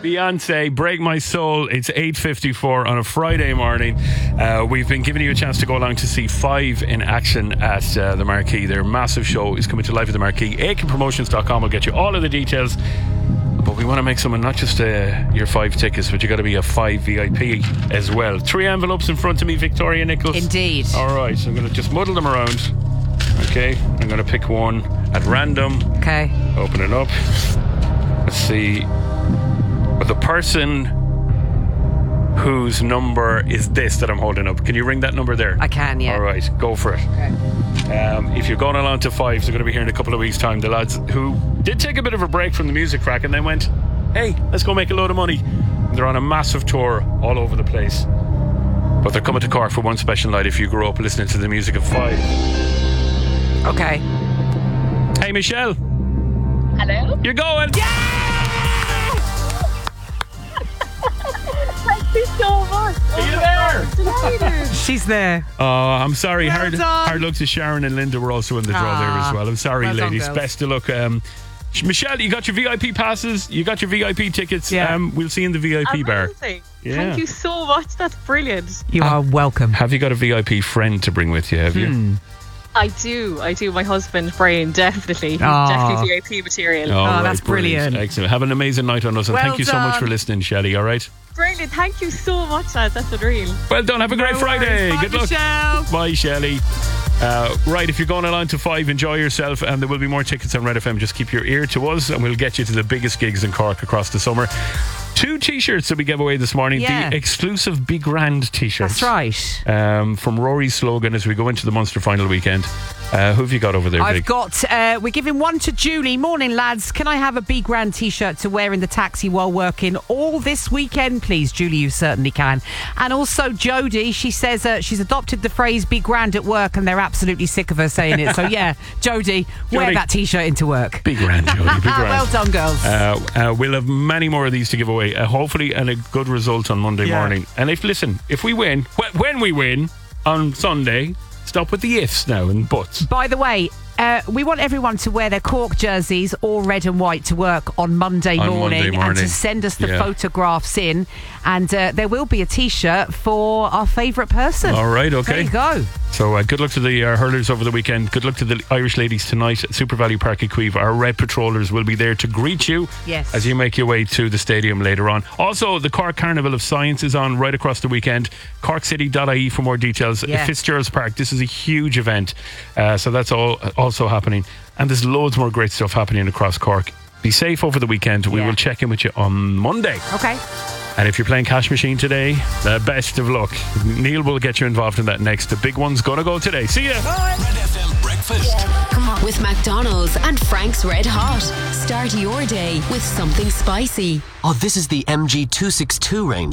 Beyonce, Break My Soul. It's 8:54 on a Friday morning. We've been giving you a chance to go along to see Five in action at the Marquee. Their massive show is coming to life at the Marquee. AkinPromotions.com will get you all of the details. But we want to make someone not just your Five tickets, but you got to be a Five VIP as well. 3 envelopes in front of me, Victoria Nichols. Indeed. All right, so I'm going to just muddle them around. Okay, I'm going to pick one at random. Okay. Open it up. Let's see. But the person whose number is this that I'm holding up, can you ring that number there? I can, yeah. All right, go for it. Okay. If you're going along to Fives, they're going to be here in a couple of weeks' time. The lads who did take a bit of a break from the music crack and then went, hey, let's go make a load of money. And they're on a massive tour all over the place. But they're coming to Cork for one special night if you grew up listening to the music of Five. Okay. Hey, Michelle. Hello? You're going. Yeah! Thank you so much. Are you there? Delighted. She's there. Oh, I'm sorry. Well hard done. luck to Sharon and Linda were also in the draw there as well. I'm sorry, Well done, ladies. girls. Best of luck. Michelle, you got your VIP passes. You got your VIP tickets. Yeah. We'll see you in the VIP bar. Amazing. Yeah. Thank you so much. That's brilliant. You are welcome. Have you got a VIP friend to bring with you? Have you? I do. My husband, Brian, definitely. He's Aw. definitely VIP material. All that's brilliant. Excellent. Have an amazing night on us, and Well thank you so much done. for listening, Shelley. All right. Brilliant. Thank you so much, lads. That's unreal. Well done. Have a great No Friday. worries. Bye, Good luck. Michelle. Bye, Shelley. Right, if you're going along to Five, enjoy yourself, and there will be more tickets on Red FM. Just keep your ear to us, and we'll get you to the biggest gigs in Cork across the summer. 2 t-shirts that we gave away this morning. Yeah. The exclusive Big Grand t-shirts. That's right. From Rory's slogan as we go into the Munster final weekend. Who have you got over there, I've Vic? got, we're giving one to Julie. Morning, lads. Can I have a Be Grand t-shirt to wear in the taxi while working all this weekend, please? Julie, you certainly can. And also Jodie, she says she's adopted the phrase Be Grand at work and they're absolutely sick of her saying it. So yeah, Jodie, wear Jodie. that t-shirt into work. Big Grand, Jodie. Big Grand. Well done, girls. We'll have many more of these to give away, hopefully, and a good result on Monday Yeah. morning. And if we win, when we win on Sunday, stop with the ifs now and buts. By the way, we want everyone to wear their Cork jerseys, all red and white, to work on Monday morning and to send us the photographs in. And there will be a t-shirt for our favourite person. All right, okay. There you go. So good luck to the hurlers over the weekend. Good luck to the Irish ladies tonight at Super Value Park in Queeve. Our Red Patrollers will be there to greet you as you make your way to the stadium later on. Also, the Cork Carnival of Science is on right across the weekend. CorkCity.ie for more details. Yeah. Fitzgerald's Park. This is a huge event. So that's all also happening. And there's loads more great stuff happening across Cork. Be safe over the weekend. We will check in with you on Monday. Okay. And if you're playing Cash Machine today, the best of luck. Neil will get you involved in that next. The big one's going to go today. See ya. Red FM Breakfast. With McDonald's and Frank's Red Hot. Start your day with something spicy. Oh, this is the MG262 range.